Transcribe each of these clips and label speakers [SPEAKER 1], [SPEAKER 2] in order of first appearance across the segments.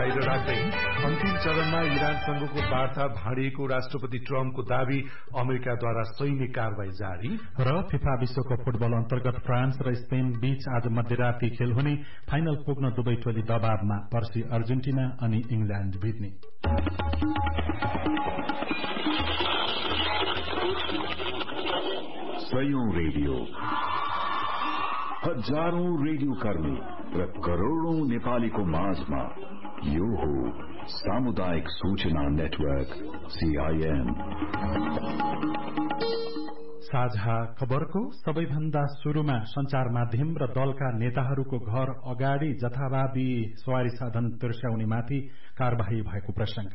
[SPEAKER 1] बाहिर राख्दै अन्तिम चरणमा इरानसँगको वार्ता भाँडिएको राष्ट्रपति ट्रम्पको दावी, अमेरिकाद्वारा सैन्य कारवाही जारी
[SPEAKER 2] र फिफा विश्वकप फुटबल अन्तर्गत फ्रान्स र स्पेन बीच आज मध्यराती खेल हुने, फाइनल पुग्न दुवै टोली दबावमा, पर्सि अर्जेन्टिना अनि इंग्ल्याण्ड भिड्ने।
[SPEAKER 3] सयौं रेडियो, हजारौं रेडियो कर्मी र करोड़ौं नेपालीको माझमा यो हो सामुदायिक सूचना नेटवर्क CIN।
[SPEAKER 2] साझा खबरको सबैभन्दा शुरूमा संचार माध्यम र दलका नेताहरूको घर अगाडि जथाभावी सवारी साधन तिर्स्याउनेमाथि कार्यवाही भएको प्रसंग।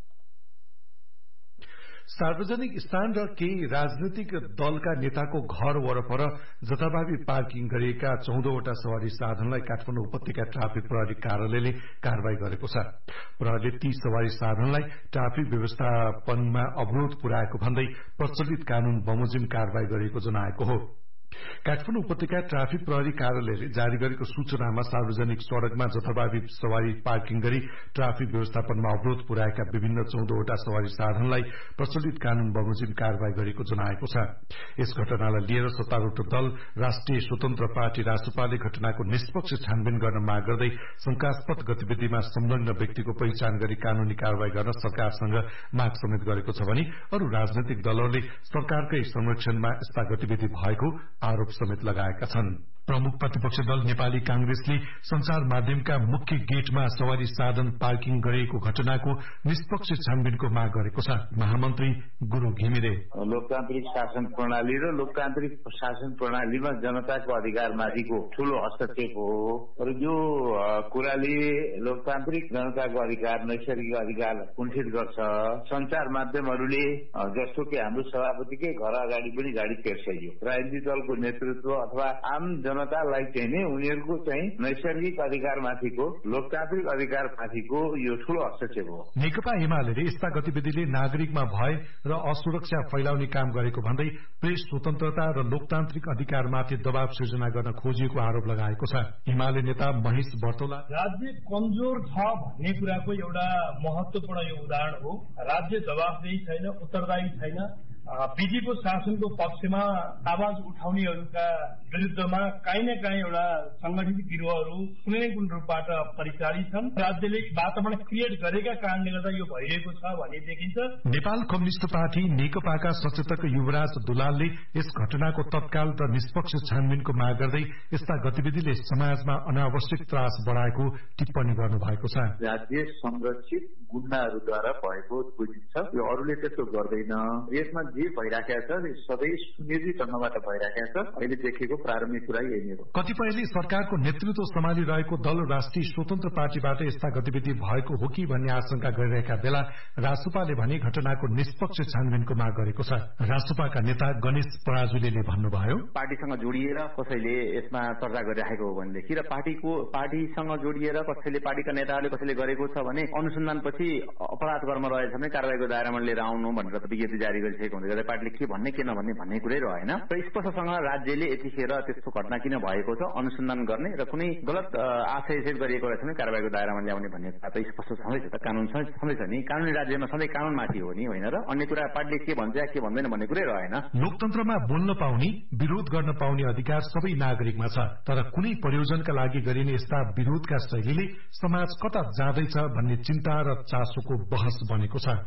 [SPEAKER 1] सार्वजनिक स्थान र केही राजनैतिक दलका नेताको घर वरपर जथाभावी पार्किङ गरिएका 14वटा सवारी साधनलाई काठमाडौँ उपत्यका ट्राफिक प्रहरी कार्यालयले कारवाही गरेको छ। प्रहरीले ती सवारी साधनलाई ट्राफिक व्यवस्थापनमा अवरोध पुर्याएको भन्दै प्रचलित कानून बमोजिम कारवाही गरिएको जनाएको हो। काठमाडौँ उपत्यका ट्राफिक प्रहरी कार्यालयले जारी गरेको सूचनामा सार्वजनिक सड़कमा जथाभावी सवारी पार्किङ गरी ट्राफिक व्यवस्थापनमा अवरोध पुर्याएका विभिन्न 14वटा सवारी साधनलाई प्रचलित कानून बमोजिम कारवाही गरेको जनाएको छ। यस घटनालाई लिएर सत्तारूढ़ दल राष्ट्रिय स्वतन्त्र पार्टी रासपाले घटनाको निष्पक्ष छानबिन गर्न माग गर्दै शंकास्पद गतिविधिमा संलग्न व्यक्तिको पहिचान गरी कानूनी कारवाही गर्न सरकारसँग माग समेत गरेको छ भने अरू राजनैतिक दलहरूले सरकारकै संरक्षणमा यस्ता गतिविधि भएको आरोप समेत लगाएका छन्। प्रमुख प्रतिपक्ष दल नेपाली कांग्रेसले संचार माध्यमका मुख्य गेटमा सवारी साधन पार्किङ गरिएको घटनाको निष्पक्ष छानबिनको माग गरेको छ। महामन्त्री गुरु घिमिरे
[SPEAKER 4] लोकतान्त्रिक शासन प्रणाली र लोकतान्त्रिक शासन प्रणालीमा जनताको अधिकारमाथिको ठूलो हस्तक्षेप हो र यो कुराले लोकतान्त्रिक जनताको अधिकार, नैसर्गिक अधिकार कुण्ठित गर्छ। संचार माध्यमहरूले जस्तो कि हाम्रो सभापतिकै घर अगाडि पनि गाडी तेर्स्याइयो। राजनीतिक दलको नेतृत्व अथवा आम जनतालाई चाहिँ नै उनीहरूको चाहिँ नैसर्गिक अधिकारमाथिको, लोकतान्त्रिक अधिकारमाथिको यो ठूलो हस्तक्षेप हो।
[SPEAKER 1] नेकपा एमाले यस्ता गतिविधिले नागरिकमा भय र असुरक्षा फैलाउने काम गरेको भन्दै प्रेस स्वतन्त्रता र लोकतान्त्रिक अधिकारमाथि दबाव सृजना गर्न खोजिएको आरोप लगाएको छ। एमाले नेता महेश बर्तौला
[SPEAKER 5] राज्य कमजोर छ भन्ने कुराको एउटा महत्वपूर्ण यो उदाहरण हो। राज्य जवाफदेही छैन, उत्तरदायी छैन। विधिको शासनको पक्षमा आवाज उठाउनेहरूका विरुद्धमा काहीँ न काहीँ एउटा संगठित गिरोहहरू कुनै न कुनै रूपबाट परिचालित छन्। राज्यले वातावरण क्रिएट गरेका कारणले गर्दा यो भइरहेको छ भन्ने देखिन्छ।
[SPEAKER 1] नेपाल कम्युनिष्ट पार्टी नेकपाका सचेतक युवराज दुलालले यस घटनाको तत्काल र निष्पक्ष छानबिनको माग गर्दै यस्ता गतिविधिले समाजमा अनावश्यक त्रास बढ़ाएको टिप्पणी गर्नुभएको छ।
[SPEAKER 4] राज्य संरक्षित गुण्डाहरूद्वारा भएको बुझिन्छ, यो अरूले त्यस्तो गर्दैन। यसमा जे भइराखेको छ सबै सुनियोजित ढंगबाट भइराखेको छ। अहिले देखेको प्रारम्भिक कुरा यही हो।
[SPEAKER 1] कतिपयले सरकारको नेतृत्व सम्हालिरहेको दल राष्ट्रिय स्वतन्त्र पार्टीबाट यस्ता गतिविधि भएको हो कि भन्ने आशंका गरिरहेका बेला रासपाले भने घटनाको निष्पक्ष छानबिनको माग गरेको छ। रासपाका नेता गणेश पराजुलीले भन्नुभयो,
[SPEAKER 6] पार्टीसँग जोडिएर कसैले यसमा चर्चा गरिराखेको हो भनेदेखि र पार्टीसँग जोडिएर कसैले, पार्टीका नेताहरूले कसैले गरेको छ भने अनुसन्धानपछि अपराध कर्म रहेछ भने कारवाहीको दायरामा लिएर आउनु भनेर त विज्ञप्ति जारी गरिसकेको हुँदै गर्दा पार्टीले के भन्ने के नभन्ने भन्ने कुरै रहेन। र स्पष्टसँग राज्यले यतिखेर त्यस्तो घटना किन भएको छ अनुसन्धान गर्ने र कुनै गलत आशय सेट गरिएको रहेछ भने कारवाहीको दायरामा ल्याउने भन्ने कुरा त स्पष्ट छँदैछ। त कानून छँदैछ नि, कानूनी राज्यमा सधैँ कानूनमाथि हो नि, होइन र अन्य कुरा पार्टीले के भन्छ के भन्दैन भन्ने कुरै रहेन।
[SPEAKER 1] लोकतन्त्रमा बोल्न पाउने, विरोध गर्न पाउने अधिकार सबै नागरिकमा छ, तर कुनै प्रयोजनका लागि गरिने यस्ता विरोधका शैलीले समाज कता जाँदैछ भन्ने चिन्ता र चासोको बहस बनेको छ।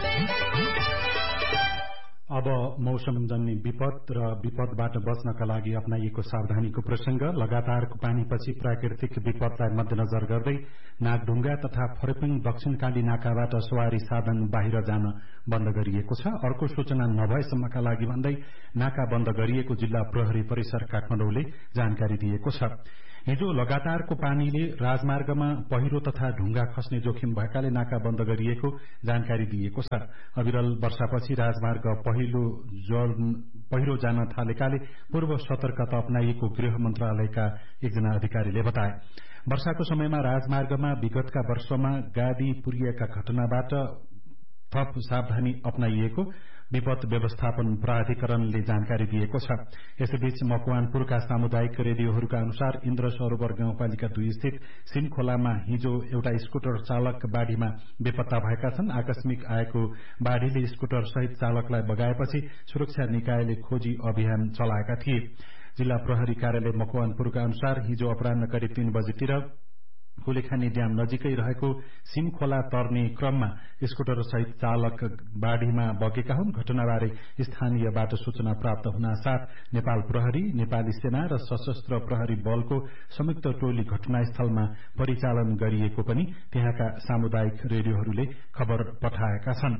[SPEAKER 2] अब मौसमजन्य विपद र विपदबाट बच्नका लागि अपनाइएको सावधानीको प्रसंग। लगातारको पानीपछि प्राकृतिक विपदलाई मध्यनजर गर्दै नागढुङ्गा तथा फरेपिङ दक्षिणकाली नाकाबाट सवारी साधन बाहिर जान बन्द गरिएको छ। अर्को सूचना नभएसम्मका लागि भन्दै नाका बन्द गरिएको जिल्ला प्रहरी परिसर काठमाडौँले जानकारी दिएको छ। हिजो लगातारको पानीले राजमार्गमा पहिरो तथा ढुङ्गा खस्ने जोखिम भएकाले नाका बन्द गरिएको जानकारी दिएको छ। अविरल वर्षापछि राजमार्ग पहिरो जान थालेकाले पूर्व सतर्कता अपनाइएको गृह मन्त्रालयका एकजना अधिकारीले बताए। वर्षाको समयमा राजमार्गमा विगतका वर्षमा गाडी पुरिएका घटनाबाट थप सावधानी अपनाइएको विपद व्यवस्थापन प्राधिकरणले जानकारी दिएको छ। यसैबीच मकवानपुरका सामुदायिक रेडियोहरूका अनुसार इन्द्र सरोवर गाउँपालिका 2 स्थित सिमखोलामा हिजो एउटा स्कुटर चालक बाढ़ीमा बेपत्ता भएका छन्। आकस्मिक आएको बाढ़ीले स्कुटर सहित चालकलाई बगाएपछि सुरक्षा निकायले खोजी अभियान चलाएका थिए। जिल्ला प्रहरी कार्यालय मकवानपुरका अनुसार हिजो अपराह्न करिब 3 बजेतिर कुलेखानी ड्याम नजिकै रहेको सिमखोला तर्ने क्रममा स्कुटर सहित चालक बाढ़ीमा बगेका हुन्। घटनाबारे स्थानीयबाट सूचना प्राप्त हुनासाथ नेपाल प्रहरी, नेपाली सेना र सशस्त्र प्रहरी बलको संयुक्त टोली घटनास्थलमा परिचालन गरिएको पनि त्यहाँका सामुदायिक रेडियोहरूले खबर पठाएका छन्।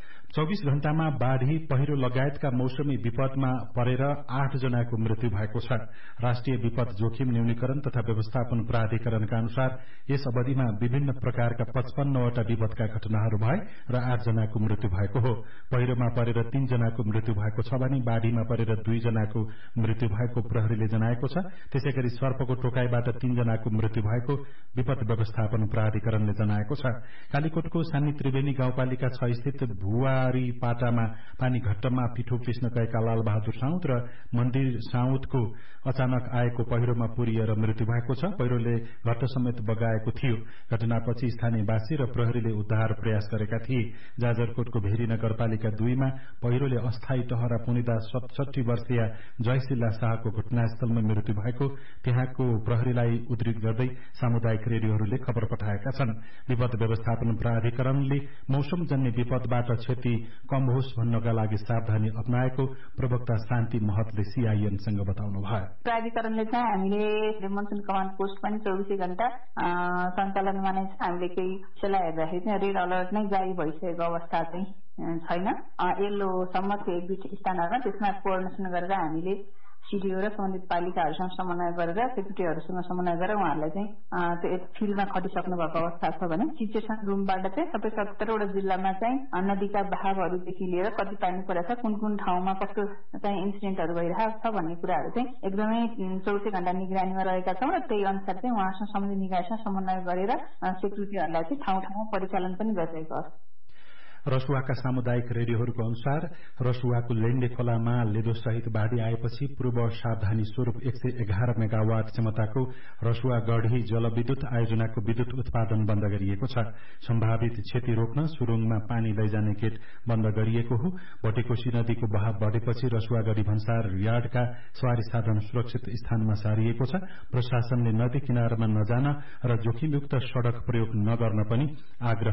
[SPEAKER 2] 24 घण्टामा बाढ़ी, पहिरो लगायतका मौसमी विपदमा परेर 8 जनाको मृत्यु भएको छ। राष्ट्रिय विपद जोखिम न्यूनीकरण तथा व्यवस्थापन प्राधिकरणका अनुसार यस अवधिमा विभिन्न प्रकारका 55 वटा विपदका घटनाहरू भए र 8 जनाको मृत्यु भएको हो। पहिरोमा परेर 3 जनाको मृत्यु भएको छ भने बाढ़ीमा परेर 2 जनाको मृत्यु भएको प्रहरीले जनाएको छ। त्यसैगरी सर्पको टोकाईबाट 3 जनाको मृत्यु भएको विपद व्यवस्थापन प्राधिकरणले जनाएको छ। कालीकोटको सानी त्रिवेणी गाउँपालिका 6 स्थित भुवारी पाटामा पानी घट्टमा पिठो पिस्न गएका लाल बहादुर साउद र मन्दिर साउदको अचानक आएको पहिरोमा पुरिएर मृत्यु भएको छ। पहिरोले घट्ट समेत बगाएको थियो। घटनापछि स्थानीयवासी र प्रहरीले उद्धार प्रयास गरेका थिए। जाजरकोटको भेरी नगरपालिका 2 मा पहिरोले अस्थायी टहरा पुनिदा 67 वर्षीय जयशिला शाहको घटनास्थलमा मृत्यु भएको त्यहाँको प्रहरीलाई उद्धृत गर्दै सामुदायिक रेडियोहरूले खबर पठाएका छन्। विपद व्यवस्थापन प्राधिकरणले मौसमजन्य विपदबाट क्षति कम होस् भन्नका लागि सावधानी अपनाएको प्रवक्ता शान्ति महतले सीआईएनसँग बताउनुभयो।
[SPEAKER 7] प्राधिकरणले चाहिँ हामीले मनसुन कमान्ड पोस्ट पनि 24 घण्टा सञ्चालनमा नै छ। हामीले केही सल्लाह हेर्दाखेरि चाहिँ रेड अलर्ट नै जारी भइसकेको अवस्था चाहिँ छैन। येल्लोसम्म थियो एक दुई स्थानहरूमा, त्यसमा कोअर्डिनेसन गरेर हामीले सिडिओ र सम्बन्धित पालिकाहरूसँग समन्वय गरेर सेक्रेटरीहरूसँग समन्वय गरेर उहाँहरूलाई चाहिँ त्यो फिल्डमा खटिसक्नु भएको अवस्था छ भने सिचुएसन रुमबाट चाहिँ सबै 17वटा जिल्लामा चाहिँ नदीका बहावहरूदेखि लिएर कति पानी परेको छ, कुन कुन ठाउँमा कस्तो चाहिँ इन्सिडेन्टहरू भइरहेको छ भन्ने कुराहरू चाहिँ एकदमै 24 घण्टा निगरानीमा रहेका छौँ र त्यही अनुसार चाहिँ उहाँसँग सम्बन्धित निकायसँग समन्वय गरेर सेक्युरिटीहरूलाई चाहिँ ठाउँ ठाउँमा परिचालन पनि गरिरहेको छ।
[SPEAKER 2] रसुवाका सामुदायिक रेडियोहरूको अनुसार रसुवाको लेण्डे खोलामा लेदोसहित बाढ़ी आएपछि पूर्व सावधानी स्वरूप 111 मेगावाट क्षमताको रसुवा गढी जलविद्युत आयोजनाको विद्युत उत्पादन बन्द गरिएको छ। सम्भावित क्षति रोक्न सुरुङमा पानी लैजाने गेट बन्द गरिएको हो। भटेकोशी नदीको बहाव बढेपछि रसुवागढी भन्सार यार्डका सवारी साधन सुरक्षित स्थानमा सारिएको छ। प्रशासनले नदी किनारमा नजान र जोखिमयुक्त सड़क प्रयोग नगर्न पनि आग्रह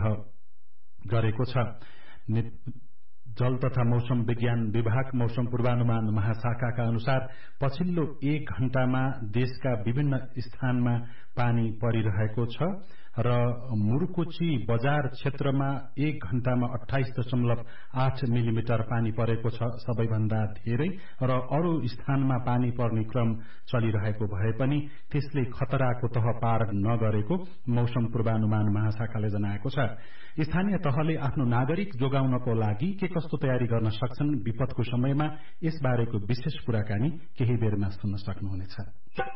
[SPEAKER 2] गरेको छ। जल तथा मौसम विज्ञान विभाग मौसम पूर्वानुमान महाशाखाका अनुसार पछिल्लो 1 घण्टामा देशका विभिन्न स्थानमा पानी परिरहेको छ र मुरुकोची बजार क्षेत्रमा 1 घण्टामा 28.8 मिलिमिटर पानी परेको छ सबैभन्दा धेरै र अरू स्थानमा पानी पर्ने क्रम चलिरहेको भए पनि त्यसले खतराको तह पार नगरेको मौसम पूर्वानुमान महाशाखाले जनाएको छ। स्थानीय तहले आफ्नो नागरिक जोगाउनको लागि के कस्तो तयारी गर्न सक्छन् विपदको समयमा यसबारेको विशेष कुराकानी केही बेरमा सुन्न सक्नुहुनेछ।